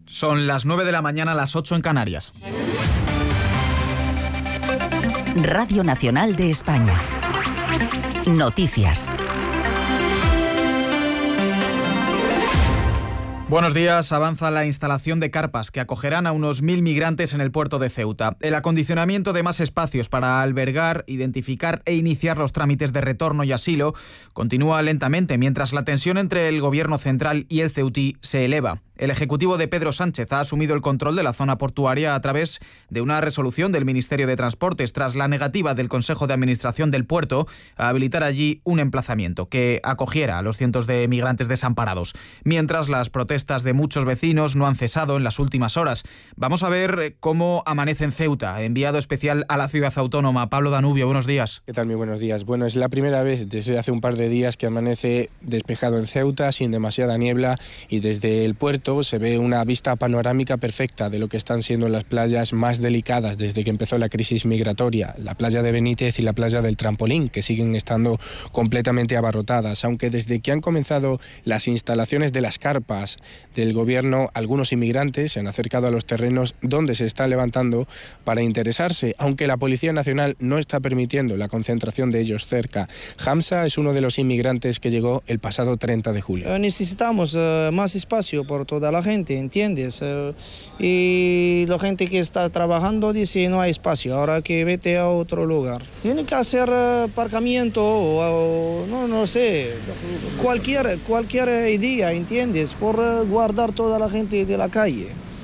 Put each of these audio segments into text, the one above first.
Son las 9 de la mañana, las 8 en Canarias. Radio Nacional de España. Noticias. Buenos días. Avanza la instalación de carpas que acogerán a unos 1.000 migrantes en el puerto de Ceuta. El acondicionamiento de más espacios para albergar, identificar e iniciar los trámites de retorno y asilo continúa lentamente, mientras la tensión entre el gobierno central y el ceutí se eleva. El Ejecutivo de Pedro Sánchez ha asumido el control de la zona portuaria a través de una resolución del Ministerio de Transportes tras la negativa del Consejo de Administración del puerto a habilitar allí un emplazamiento que acogiera a los cientos de migrantes desamparados. Mientras las protestas de muchos vecinos no han cesado en las últimas horas. Vamos a ver cómo amanece en Ceuta. Enviado especial a la ciudad autónoma, Pablo Danubio, buenos días. ¿Qué tal? Muy buenos días. Bueno, es la primera vez desde hace un par de días que amanece despejado en Ceuta, sin demasiada niebla, y desde el puerto se ve una vista panorámica perfecta de lo que están siendo las playas más delicadas desde que empezó la crisis migratoria, la playa de Benítez y la playa del Trampolín, que siguen estando completamente abarrotadas, aunque desde que han comenzado las instalaciones de las carpas del gobierno, algunos inmigrantes se han acercado a los terrenos donde se está levantando para interesarse, aunque la Policía Nacional no está permitiendo la concentración de ellos cerca. Hamza es uno de los inmigrantes que llegó el pasado 30 de julio. Necesitamos más espacio por toda la gente, ¿entiendes? Y la gente que está trabajando dice no hay espacio, ahora que vete a otro lugar. Tiene que hacer aparcamiento o no sé, cualquier idea, ¿entiendes? Por guardar toda la gente de la calle.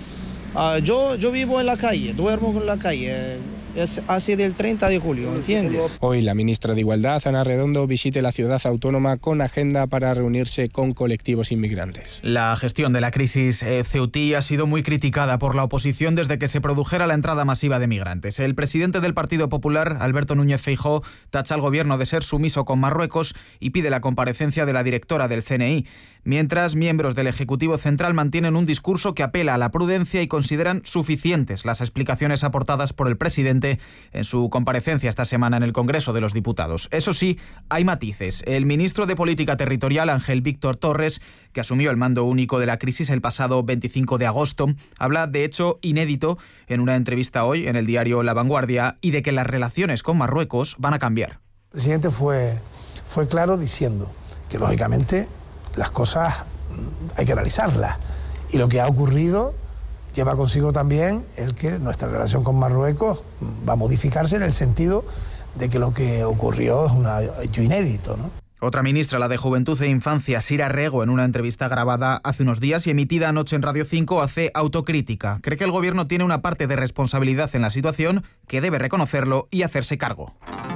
Yo vivo en la calle, duermo en la calle. Es así del 30 de julio, ¿entiendes? Hoy la ministra de Igualdad, Ana Redondo, visite la ciudad autónoma con agenda para reunirse con colectivos inmigrantes. La gestión de la crisis ceutí ha sido muy criticada por la oposición desde que se produjera la entrada masiva de migrantes. El presidente del Partido Popular, Alberto Núñez Feijóo, tacha al gobierno de ser sumiso con Marruecos y pide la comparecencia de la directora del CNI. Mientras, miembros del Ejecutivo Central mantienen un discurso que apela a la prudencia y consideran suficientes las explicaciones aportadas por el presidente en su comparecencia esta semana en el Congreso de los Diputados. Eso sí, hay matices. El ministro de Política Territorial, Ángel Víctor Torres, que asumió el mando único de la crisis el pasado 25 de agosto, habla de hecho inédito en una entrevista hoy en el diario La Vanguardia y de que las relaciones con Marruecos van a cambiar. El presidente fue claro diciendo que lógicamente las cosas hay que analizarlas y lo que ha ocurrido lleva consigo también el que nuestra relación con Marruecos va a modificarse en el sentido de que lo que ocurrió es un hecho inédito, ¿no? Otra ministra, la de Juventud e Infancia, Sira Rego, en una entrevista grabada hace unos días y emitida anoche en Radio 5, hace autocrítica. Cree que el gobierno tiene una parte de responsabilidad en la situación, que debe reconocerlo y hacerse cargo.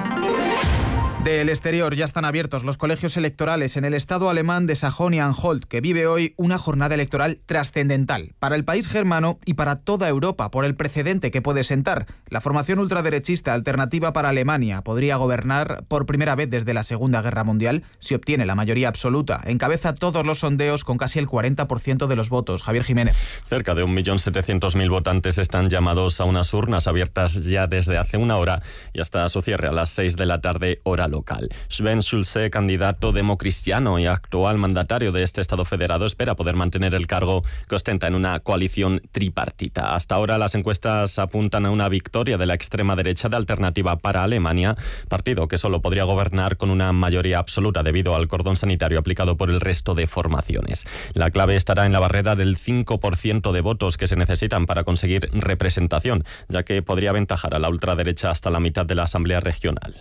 Del exterior ya están abiertos los colegios electorales en el estado alemán de Sajonia-Anhalt, que vive hoy una jornada electoral trascendental para el país germano y para toda Europa por el precedente que puede sentar. La formación ultraderechista Alternativa para Alemania podría gobernar por primera vez desde la Segunda Guerra Mundial si obtiene la mayoría absoluta. Encabeza todos los sondeos con casi el 40% de los votos. Javier Jiménez. Cerca de 1.700.000 votantes están llamados a unas urnas abiertas ya desde hace una hora y hasta su cierre a las 6 de la tarde, hora local. Sven Schulze, candidato democristiano y actual mandatario de este Estado federado, espera poder mantener el cargo que ostenta en una coalición tripartita. Hasta ahora las encuestas apuntan a una victoria de la extrema derecha de Alternativa para Alemania, partido que solo podría gobernar con una mayoría absoluta debido al cordón sanitario aplicado por el resto de formaciones. La clave estará en la barrera del 5% de votos que se necesitan para conseguir representación, ya que podría aventajar a la ultraderecha hasta la mitad de la Asamblea Regional.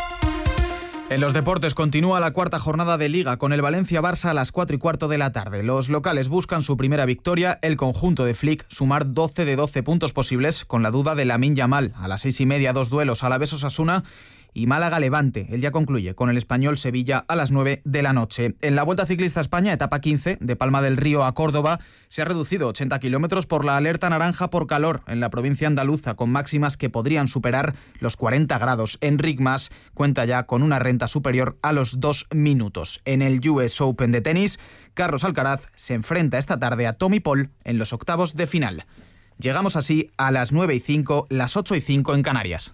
En los deportes continúa la cuarta jornada de Liga con el Valencia-Barça a las 4:15 de la tarde. Los locales buscan su primera victoria, el conjunto de Flick sumar 12 de 12 puntos posibles con la duda de Lamine Yamal. A las 6:30 2 duelos, Alavés-Osasuna y Málaga-Levante. El día concluye con el Español-Sevilla a las 9 de la noche. En la Vuelta Ciclista a España, etapa 15, de Palma del Río a Córdoba, se ha reducido 80 kilómetros por la alerta naranja por calor en la provincia andaluza, con máximas que podrían superar los 40 grados. Enric Mas cuenta ya con una renta superior a los 2 minutos. En el US Open de tenis, Carlos Alcaraz se enfrenta esta tarde a Tommy Paul en los octavos de final. Llegamos así a las 9:05, las 8:05 en Canarias.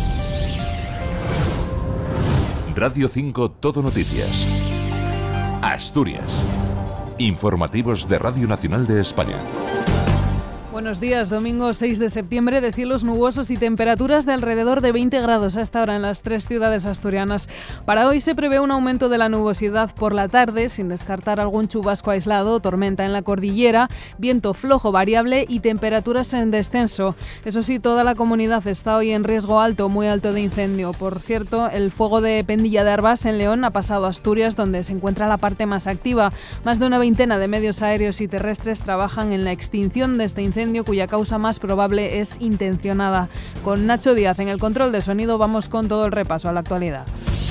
Radio 5 Todo Noticias. Asturias. Informativos de Radio Nacional de España. Buenos días, domingo 6 de septiembre, de cielos nubosos y temperaturas de alrededor de 20 grados hasta ahora en las 3 ciudades asturianas. Para hoy se prevé un aumento de la nubosidad por la tarde, sin descartar algún chubasco aislado, tormenta en la cordillera, viento flojo variable y temperaturas en descenso. Eso sí, toda la comunidad está hoy en riesgo alto, muy alto de incendio. Por cierto, el fuego de Pendilla de Arbás en León ha pasado a Asturias, donde se encuentra la parte más activa. Más de una veintena de medios aéreos y terrestres trabajan en la extinción de este incendio, cuya causa más probable es intencionada. Con Nacho Díaz en el control de sonido vamos con todo el repaso a la actualidad.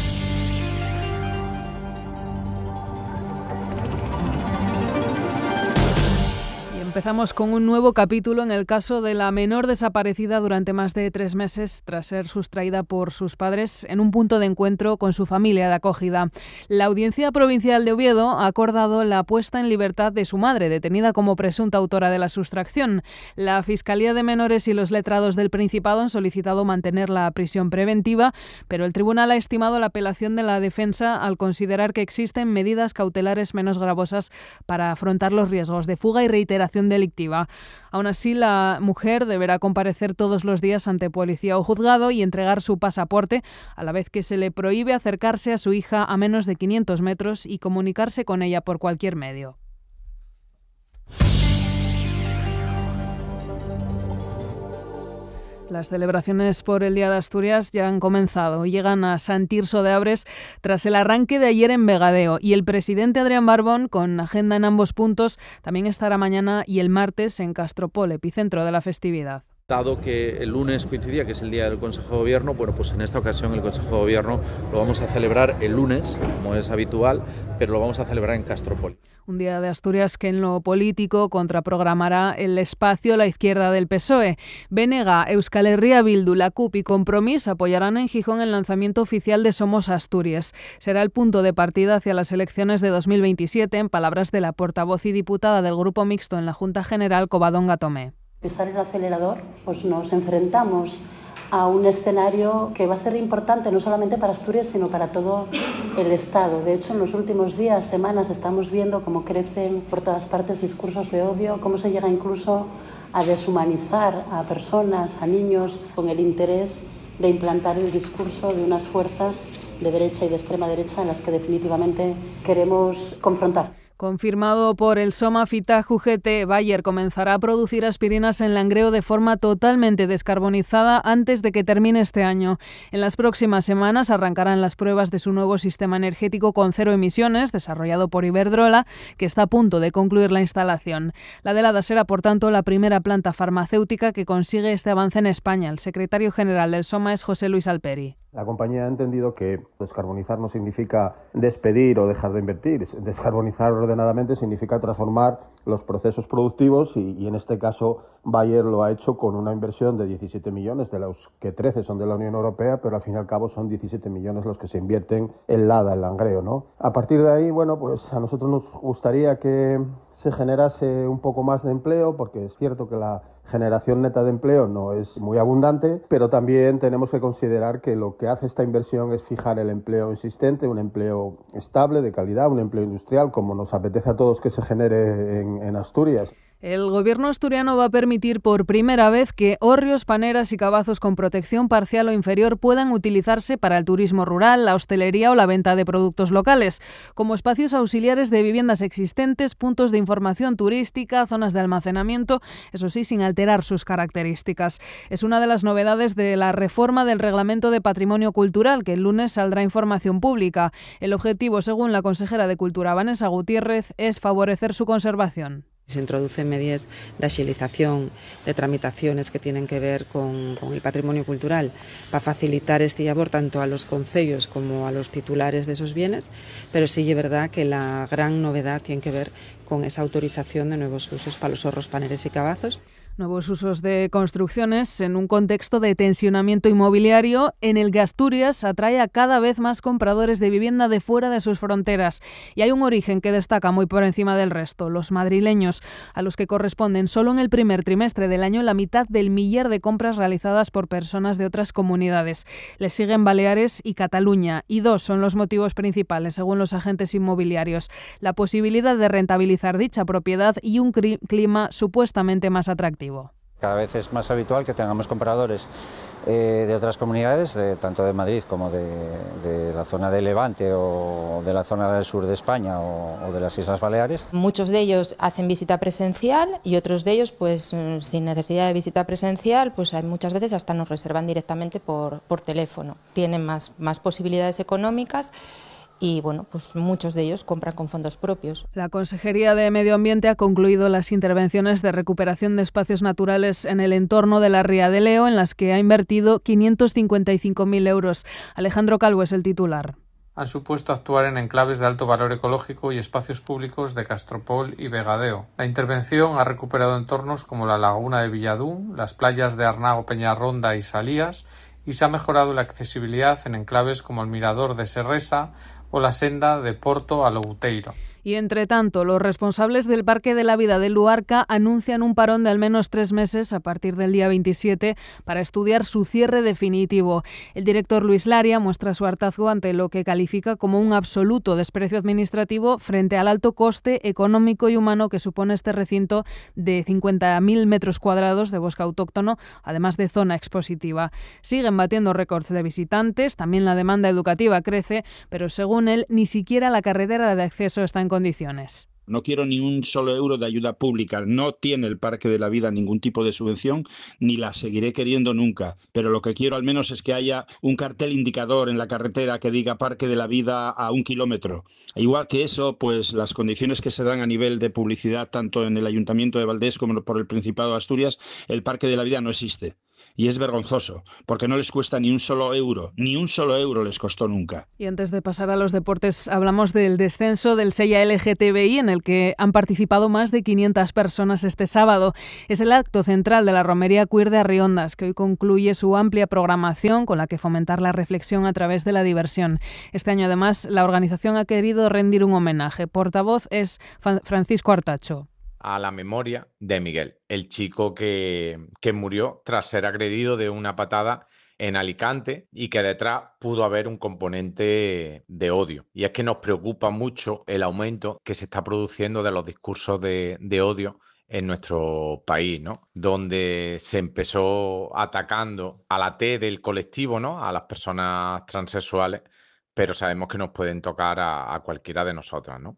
Empezamos con un nuevo capítulo en el caso de la menor desaparecida durante más de 3 meses tras ser sustraída por sus padres en un punto de encuentro con su familia de acogida. La Audiencia Provincial de Oviedo ha acordado la puesta en libertad de su madre, detenida como presunta autora de la sustracción. La Fiscalía de Menores y los letrados del Principado han solicitado mantener la prisión preventiva, pero el tribunal ha estimado la apelación de la defensa al considerar que existen medidas cautelares menos gravosas para afrontar los riesgos de fuga y reiteración delictiva. Aún así, la mujer deberá comparecer todos los días ante policía o juzgado y entregar su pasaporte, a la vez que se le prohíbe acercarse a su hija a menos de 500 metros y comunicarse con ella por cualquier medio. Las celebraciones por el Día de Asturias ya han comenzado y llegan a Sant Tirso de Abres tras el arranque de ayer en Vegadeo, y el presidente Adrián Barbón, con agenda en ambos puntos, también estará mañana y el martes en Castropol, epicentro de la festividad. Dado que el lunes coincidía, que es el día del Consejo de Gobierno, bueno, pues en esta ocasión el Consejo de Gobierno lo vamos a celebrar el lunes, como es habitual, pero lo vamos a celebrar en Castropol. Un Día de Asturias que en lo político contraprogramará el espacio a la izquierda del PSOE. BNG, Euskal Herria Bildu, la CUP y Compromís apoyarán en Gijón el lanzamiento oficial de Somos Asturias. Será el punto de partida hacia las elecciones de 2027, en palabras de la portavoz y diputada del Grupo Mixto en la Junta General, Covadonga Tomé. Pisar el acelerador, pues nos enfrentamos a un escenario que va a ser importante no solamente para Asturias, sino para todo el Estado. De hecho, en los últimos días, semanas, estamos viendo cómo crecen por todas partes discursos de odio, cómo se llega incluso a deshumanizar a personas, a niños, con el interés de implantar el discurso de unas fuerzas de derecha y de extrema derecha en las que definitivamente queremos confrontar. Confirmado por el Soma Fitag UGT, Bayer comenzará a producir aspirinas en Langreo de forma totalmente descarbonizada antes de que termine este año. En las próximas semanas arrancarán las pruebas de su nuevo sistema energético con 0 emisiones, desarrollado por Iberdrola, que está a punto de concluir la instalación. La de Lada será, por tanto, la primera planta farmacéutica que consigue este avance en España. El secretario general del Soma es José Luis Alperi. La compañía ha entendido que descarbonizar no significa despedir o dejar de invertir. Descarbonizar ordenadamente significa transformar los procesos productivos y en este caso Bayer lo ha hecho con una inversión de 17 millones, de los que 13 son de la Unión Europea, pero al fin y al cabo son 17 millones los que se invierten en Lada, en Langreo, ¿no? A partir de ahí, bueno, pues a nosotros nos gustaría que se generase un poco más de empleo, porque es cierto que la generación neta de empleo no es muy abundante, pero también tenemos que considerar que lo que hace esta inversión es fijar el empleo existente, un empleo estable, de calidad, un empleo industrial, como nos apetece a todos que se genere en Asturias. El gobierno asturiano va a permitir por primera vez que hórreos, paneras y cabazos con protección parcial o inferior puedan utilizarse para el turismo rural, la hostelería o la venta de productos locales, como espacios auxiliares de viviendas existentes, puntos de información turística, zonas de almacenamiento, eso sí, sin alterar sus características. Es una de las novedades de la reforma del Reglamento de Patrimonio Cultural, que el lunes saldrá a información pública. El objetivo, según la consejera de Cultura, Vanessa Gutiérrez, es favorecer su conservación. Se introducen medidas de agilización de tramitaciones que tienen que ver con el patrimonio cultural para facilitar este labor tanto a los concellos como a los titulares de esos bienes, pero sí es verdad que la gran novedad tiene que ver con esa autorización de nuevos usos para los hórreos, paneras y cabazos. Nuevos usos de construcciones en un contexto de tensionamiento inmobiliario en el que Asturias atrae a cada vez más compradores de vivienda de fuera de sus fronteras. Y hay un origen que destaca muy por encima del resto, los madrileños, a los que corresponden solo en el primer trimestre del año la mitad del millar de compras realizadas por personas de otras comunidades. Les siguen Baleares y Cataluña, y 2 son los motivos principales, según los agentes inmobiliarios: la posibilidad de rentabilizar dicha propiedad y un clima supuestamente más atractivo. administrativo. Cada vez es más habitual que tengamos compradores de otras comunidades, tanto de Madrid como de la zona de Levante o de la zona del sur de España o de las Islas Baleares. Muchos de ellos hacen visita presencial y otros de ellos, pues sin necesidad de visita presencial, pues hay muchas veces hasta nos reservan directamente por teléfono. Tienen más posibilidades económicas. Y bueno, pues muchos de ellos compran con fondos propios. La Consejería de Medio Ambiente ha concluido las intervenciones de recuperación de espacios naturales en el entorno de la Ría de Leo, en las que ha invertido 555.000 euros. Alejandro Calvo es el titular. Han supuesto actuar en enclaves de alto valor ecológico y espacios públicos de Castropol y Vegadeo. La intervención ha recuperado entornos como la laguna de Villadún, las playas de Arnago, Peñarronda y Salías, y se ha mejorado la accesibilidad en enclaves como el Mirador de Serresa o la senda de Porto a Louteiro. Y, entre tanto, los responsables del Parque de la Vida de Luarca anuncian un parón de al menos 3 meses a partir del día 27 para estudiar su cierre definitivo. El director Luis Laria muestra su hartazgo ante lo que califica como un absoluto desprecio administrativo frente al alto coste económico y humano que supone este recinto de 50.000 metros cuadrados de bosque autóctono, además de zona expositiva. Siguen batiendo récords de visitantes, también la demanda educativa crece, pero según él, ni siquiera la carretera de acceso está en condiciones. No quiero ni un solo euro de ayuda pública. No tiene el Parque de la Vida ningún tipo de subvención, ni la seguiré queriendo nunca. Pero lo que quiero al menos es que haya un cartel indicador en la carretera que diga Parque de la Vida a 1 kilómetro. Igual que eso, pues las condiciones que se dan a nivel de publicidad, tanto en el Ayuntamiento de Valdés como por el Principado de Asturias, el Parque de la Vida no existe. Y es vergonzoso, porque no les cuesta ni un solo euro les costó nunca. Y antes de pasar a los deportes, hablamos del descenso del Sella LGTBI, en el que han participado más de 500 personas este sábado. Es el acto central de la Romería Queer de Arriondas, que hoy concluye su amplia programación con la que fomentar la reflexión a través de la diversión. Este año, además, la organización ha querido rendir un homenaje. Portavoz es Francisco Artacho. A la memoria de Miguel, el chico que murió tras ser agredido de una patada en Alicante y que detrás pudo haber un componente de odio. Y es que nos preocupa mucho el aumento que se está produciendo de los discursos de odio en nuestro país, ¿no? Donde se empezó atacando a la T del colectivo, ¿no? A las personas transexuales, pero sabemos que nos pueden tocar a cualquiera de nosotras, ¿no?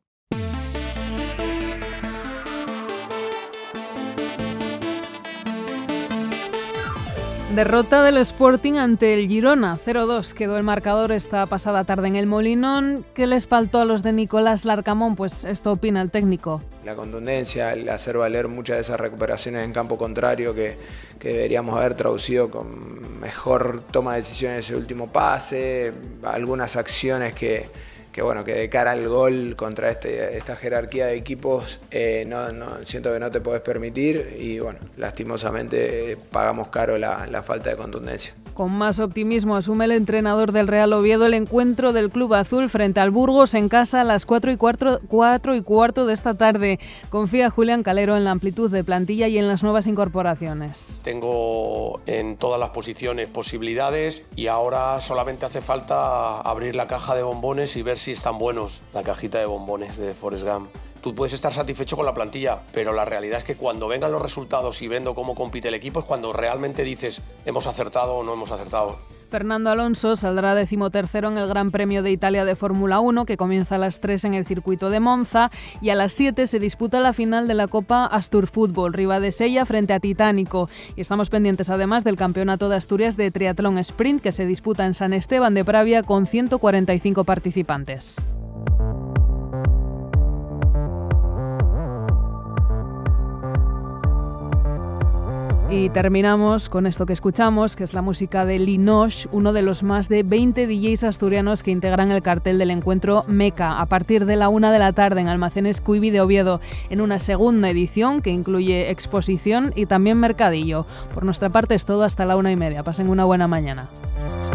Derrota del Sporting ante el Girona, 0-2 quedó el marcador esta pasada tarde en el Molinón. ¿Qué les faltó a los de Nicolás Larcamón? Pues esto opina el técnico. La contundencia, el hacer valer muchas de esas recuperaciones en campo contrario que deberíamos haber traducido con mejor toma de decisiones en ese último pase, algunas acciones que de cara al gol contra esta jerarquía de equipos siento que no te podés permitir y bueno, lastimosamente pagamos caro la falta de contundencia. Con más optimismo asume el entrenador del Real Oviedo el encuentro del Club Azul frente al Burgos en casa a las 4:15 de esta tarde. Confía Julián Calero en la amplitud de plantilla y en las nuevas incorporaciones. Tengo en todas las posiciones posibilidades y ahora solamente hace falta abrir la caja de bombones y ver si están buenos, la cajita de bombones de Forrest Gump. Tú puedes estar satisfecho con la plantilla, pero la realidad es que cuando vengan los resultados y viendo cómo compite el equipo es cuando realmente dices hemos acertado o no hemos acertado. Fernando Alonso saldrá 13º en el Gran Premio de Italia de Fórmula 1, que comienza a las 3 en el circuito de Monza, y a las 7 se disputa la final de la Copa Asturfútbol, Ribadesella frente a Titánico. Y estamos pendientes además del Campeonato de Asturias de Triatlón Sprint, que se disputa en San Esteban de Pravia con 145 participantes. Y terminamos con esto que escuchamos, que es la música de Linoche, uno de los más de 20 DJs asturianos que integran el cartel del encuentro Meca, a partir de la 1 de la tarde en Almacenes Cuivi de Oviedo, en una segunda edición que incluye exposición y también mercadillo. Por nuestra parte es todo hasta la 1:30. Pasen una buena mañana.